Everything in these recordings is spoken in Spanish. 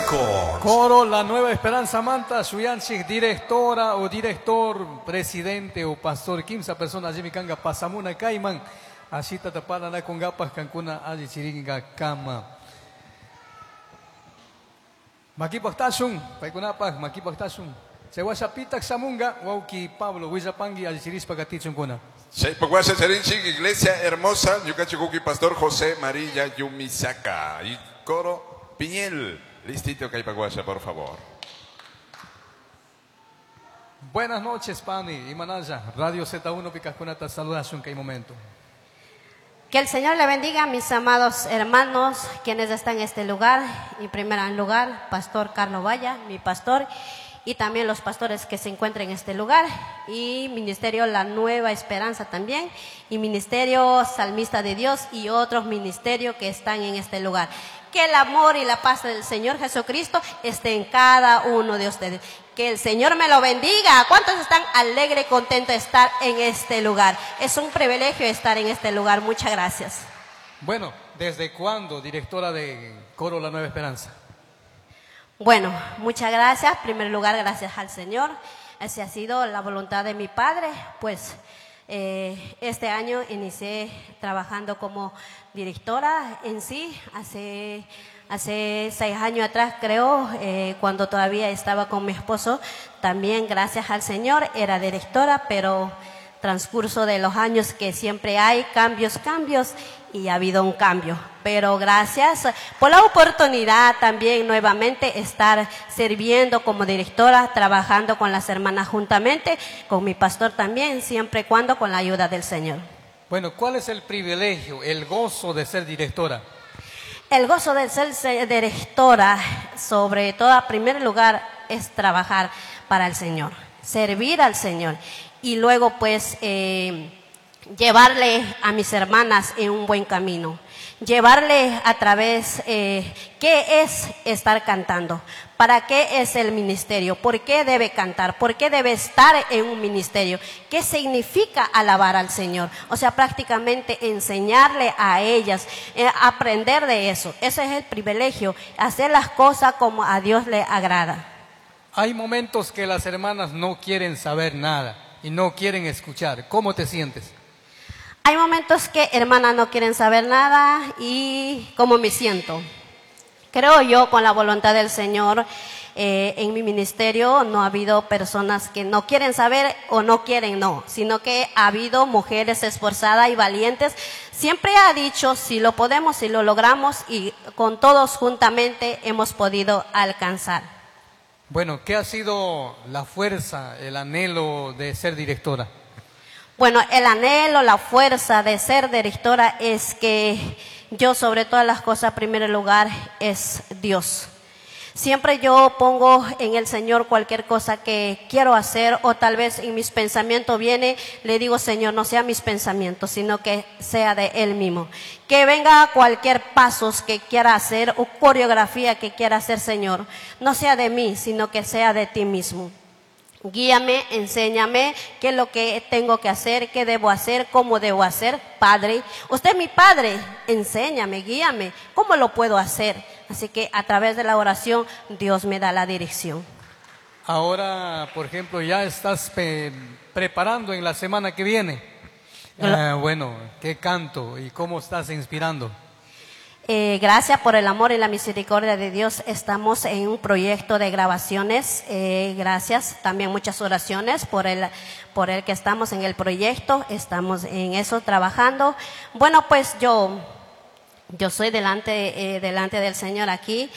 Records. Coro La Nueva Esperanza Manta, Suyanchik, directora o director, presidente o pastor, kimsa persona allí kanga pasamuna kaiman, asita tapana na con gapas cancuna allí chiringa kama. Makipaktasun, paikunapak, makipaktasun. Sewashapitak samunga, wauki Pablo, Wizapangi, allí chiris pagatichun kuna. Paguasa Charinchik, Iglesia Hermosa, Yucachucuqui, Pastor José Marilla Yumisaka. Y coro Piñel, listito Caipaguasa, por favor. Buenas noches, Pani y Manaya. Radio Z1 Picascunata, saludas un momento. Que el Señor le bendiga a mis amados hermanos, quienes están en este lugar. En primer lugar, Pastor Carlos Valla, mi pastor, y también los pastores que se encuentran en este lugar, y Ministerio La Nueva Esperanza también, y Ministerio Salmista de Dios y otros ministerios que están en este lugar. Que el amor y la paz del Señor Jesucristo esté en cada uno de ustedes. Que el Señor me lo bendiga. ¿Cuántos están alegres y contentos de estar en este lugar? Es un privilegio estar en este lugar. Muchas gracias. Bueno, ¿desde cuándo, directora de Coro La Nueva Esperanza? Bueno, muchas gracias. En primer lugar, gracias al Señor. Esa ha sido la voluntad de mi Padre. Pues este año inicié trabajando como directora en sí. Hace 6 años atrás, creo, cuando todavía estaba con mi esposo, también gracias al Señor era directora, pero transcurso de los años que siempre hay cambios, y ha habido un cambio. Pero gracias por la oportunidad también nuevamente estar sirviendo como directora, trabajando con las hermanas juntamente, con mi pastor también, siempre y cuando con la ayuda del Señor. Bueno, ¿cuál es el privilegio, el gozo de ser directora? El gozo de ser directora, sobre todo, en primer lugar, es trabajar para el Señor, servir al Señor, y luego pues llevarle a mis hermanas en un buen camino, llevarle a través qué es estar cantando, para qué es el ministerio, por qué debe cantar, por qué debe estar en un ministerio, qué significa alabar al Señor. O sea, prácticamente enseñarle a ellas, aprender de eso. Ese es el privilegio, hacer las cosas como a Dios le agrada. Hay momentos que las hermanas no quieren saber nada y no quieren escuchar. ¿Cómo te sientes? Hay momentos que hermanas no quieren saber nada y ¿cómo me siento? Creo yo, con la voluntad del Señor, en mi ministerio no ha habido personas que no quieren saber o no quieren, no, sino que ha habido mujeres esforzadas y valientes. Siempre ha dicho, si lo podemos, si lo logramos, y con todos juntamente hemos podido alcanzar. Bueno, ¿qué ha sido la fuerza, el anhelo de ser directora? Bueno, el anhelo, la fuerza de ser directora es que yo, sobre todas las cosas, en primer lugar, es Dios. Siempre yo pongo en el Señor cualquier cosa que quiero hacer, o tal vez en mis pensamientos viene, le digo, Señor, no sea mis pensamientos, sino que sea de Él mismo. Que venga cualquier paso que quiera hacer o coreografía que quiera hacer, Señor, no sea de mí, sino que sea de ti mismo. Guíame, enséñame qué es lo que tengo que hacer, qué debo hacer, cómo debo hacer. Padre, usted es mi Padre, enséñame, guíame, cómo lo puedo hacer. Así que a través de la oración Dios me da la dirección. Ahora, por ejemplo, ya estás preparando en la semana que viene. Bueno, ¿qué canto y cómo estás inspirando? Gracias por el amor y la misericordia de Dios. Estamos en un proyecto de grabaciones. Gracias. También muchas oraciones por el que estamos en el proyecto. Estamos en eso trabajando. Bueno, pues yo soy delante del Señor aquí.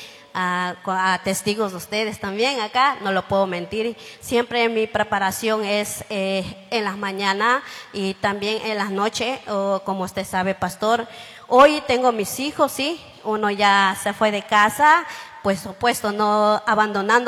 A testigos de ustedes también acá, no lo puedo mentir. Siempre mi preparación es en las mañanas y también en las noches, como usted sabe, pastor. Hoy tengo mis hijos, sí, uno ya se fue de casa, pues supuesto, no abandonando